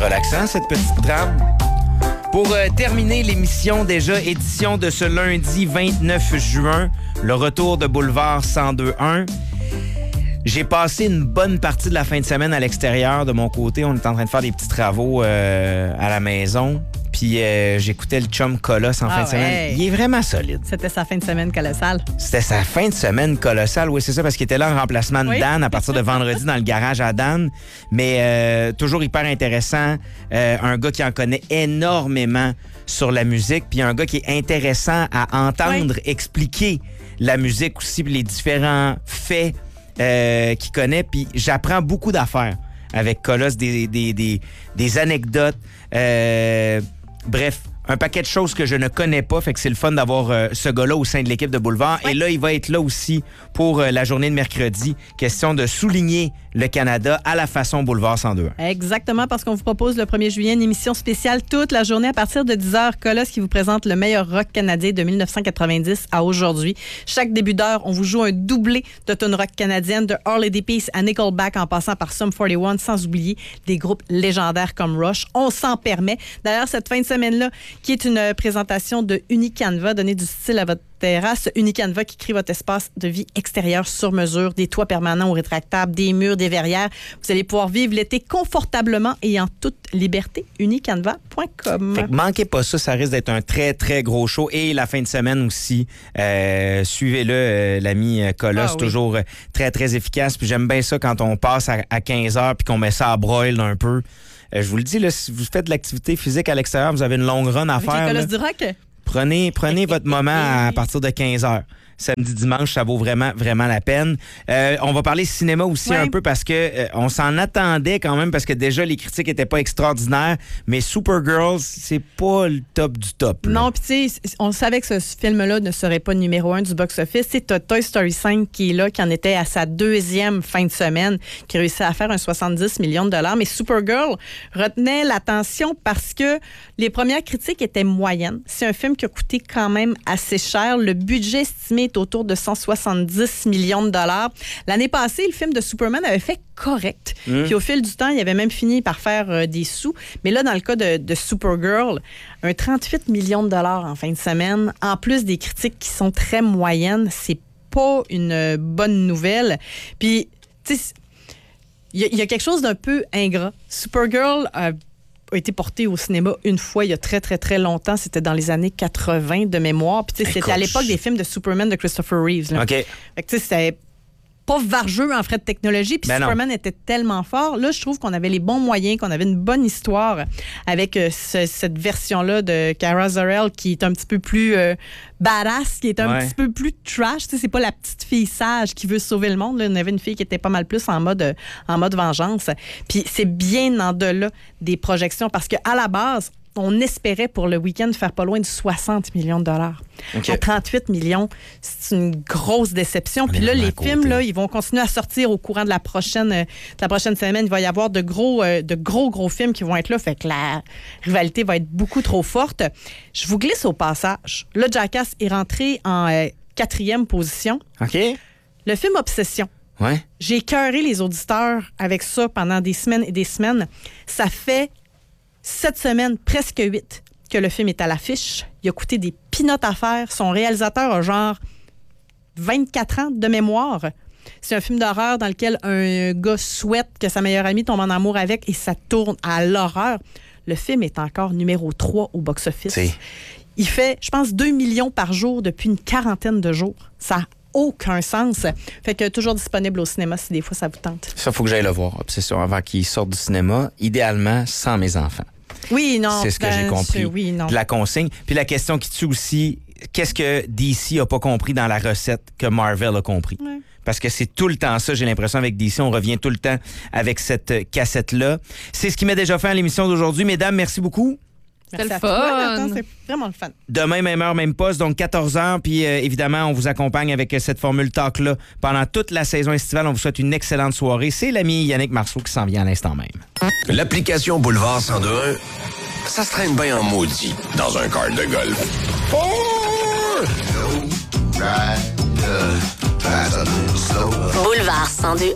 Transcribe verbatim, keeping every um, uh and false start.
relaxant, cette petite trame. Pour euh, terminer l'émission, déjà édition de ce lundi vingt-neuf juin, le retour de Boulevard cent deux un. J'ai passé une bonne partie de la fin de semaine à l'extérieur de mon côté. On est en train de faire des petits travaux euh, à la maison. Puis euh, j'écoutais le chum Colosse en ah fin de semaine. Ouais. Il est vraiment solide. C'était sa fin de semaine colossale. C'était sa fin de semaine colossale, oui, c'est ça, parce qu'il était là en remplacement de oui. Dan à partir de vendredi dans le garage à Dan. Mais euh, toujours hyper intéressant. Euh, un gars qui en connaît énormément sur la musique. Puis un gars qui est intéressant à entendre, oui. expliquer la musique aussi, puis les différents faits euh, qu'il connaît. Puis j'apprends beaucoup d'affaires avec Colosse, des, des, des, des anecdotes. Euh, Bref, un paquet de choses que je ne connais pas, fait que c'est le fun d'avoir euh, ce gars-là au sein de l'équipe de Boulevard. Ouais. Et là, il va être là aussi pour euh, la journée de mercredi. Question de souligner le Canada à la façon Boulevard cent deux. Exactement, parce qu'on vous propose le premier juillet une émission spéciale toute la journée à partir de dix heures. Colosse qui vous présente le meilleur rock canadien de dix-neuf cent quatre-vingt-dix à aujourd'hui. Chaque début d'heure, on vous joue un doublé de tonnes rock canadiennes, de Our Lady Peace à Nickelback en passant par Sum quarante et un, sans oublier des groupes légendaires comme Rush. On s'en permet. D'ailleurs, cette fin de semaine-là, qui est une présentation de Unicanva, donner du style à votre terrasse. Unicanva qui crée votre espace de vie extérieur sur mesure, des toits permanents ou rétractables, des murs, des verrières. Vous allez pouvoir vivre l'été confortablement et en toute liberté. unicanva point com. Fait que manquez pas ça, ça risque d'être un très, très gros show. Et la fin de semaine aussi, euh, suivez-le, euh, l'ami Colosse, ah, oui. toujours très, très efficace. Puis j'aime bien ça quand on passe à, à quinze heures puis qu'on met ça à broil un peu. Euh, je vous le dis, là, si vous faites de l'activité physique à l'extérieur, vous avez une longue run à Avec faire. Les Colosses du rock? Prenez, prenez votre moment à partir de quinze heures. Samedi, dimanche, ça vaut vraiment, vraiment la peine. Euh, on va parler cinéma aussi ouais. un peu parce que euh, on s'en attendait quand même parce que déjà, les critiques étaient pas extraordinaires, mais Supergirl, c'est pas le top du top. Là. Non, puis tu sais, on savait que ce film-là ne serait pas numéro un du box-office. C'est Toy Story cinq qui est là, qui en était à sa deuxième fin de semaine, qui réussit à faire un soixante-dix millions de dollars. Mais Supergirl retenait l'attention parce que les premières critiques étaient moyennes. C'est un film qui a coûté quand même assez cher. Le budget estimé est autour de cent soixante-dix millions de dollars. L'année passée, le film de Superman avait fait correct. Mmh. Puis au fil du temps, il avait même fini par faire euh, des sous. Mais là, dans le cas de, de Supergirl, un trente-huit millions de dollars en fin de semaine, en plus des critiques qui sont très moyennes, c'est pas une bonne nouvelle. Puis, tu sais, il y, y a quelque chose d'un peu ingrat. Supergirl a a été porté au cinéma une fois il y a très, très, très longtemps. C'était dans les années quatre-vingts de mémoire. Puis, tu sais, c'était à l'époque des films de Superman de Christopher Reeves. Là. OK. Fait que, tu sais, c'était pas vargeux en frais de technologie. Puis ben Superman non. était tellement fort. Là, je trouve qu'on avait les bons moyens, qu'on avait une bonne histoire avec euh, ce, cette version-là de Kara Zor-El qui est un petit peu plus euh, badass, qui est un ouais. petit peu plus trash. Tu sais, c'est pas la petite fille sage qui veut sauver le monde. Là, on avait une fille qui était pas mal plus en mode, euh, en mode vengeance. Puis c'est bien en delà des projections parce qu'à la base, on espérait pour le week-end faire pas loin de soixante millions de dollars. Okay. À trente-huit millions, c'est une grosse déception. Puis là, les films, là, ils vont continuer à sortir au courant de la prochaine, de la prochaine semaine. Il va y avoir de gros, euh, de gros, gros films qui vont être là. Fait que la rivalité va être beaucoup trop forte. Je vous glisse au passage. Là, Jackass est rentré en euh, quatrième position. OK. Le film Obsession. Ouais. J'ai écœuré les auditeurs avec ça pendant des semaines et des semaines. Ça fait Cette semaine, presque huit, que le film est à l'affiche. Il a coûté des pinottes à faire. Son réalisateur a genre vingt-quatre ans de mémoire. C'est un film d'horreur dans lequel un gars souhaite que sa meilleure amie tombe en amour avec et ça tourne à l'horreur. Le film est encore numéro trois au box-office. C'est... Il fait, je pense, deux millions par jour depuis une quarantaine de jours. Ça n'a aucun sens. Fait que toujours disponible au cinéma si des fois ça vous tente. Ça, il faut que j'aille le voir. Obsession, avant qu'il sorte du cinéma, idéalement sans mes enfants. Oui, non. C'est ce que ben, j'ai compris. Oui, non. De la consigne. Puis la question qui tue aussi, qu'est-ce que D C n'a pas compris dans la recette que Marvel a compris? Ouais. Parce que c'est tout le temps ça, j'ai l'impression, avec D C. On revient tout le temps avec cette cassette-là. C'est ce qui m'est déjà fait à l'émission d'aujourd'hui. Mesdames, merci beaucoup. C'était le fun. C'est vraiment le fun. Demain, même heure, même poste, donc quatorze heures. Puis euh, évidemment, on vous accompagne avec cette formule talk-là pendant toute la saison estivale. On vous souhaite une excellente soirée. C'est l'ami Yannick Marceau qui s'en vient à l'instant même. L'application Boulevard cent deux un, ça se traîne bien en maudit dans un kart de golf. Oh! Boulevard cent deux.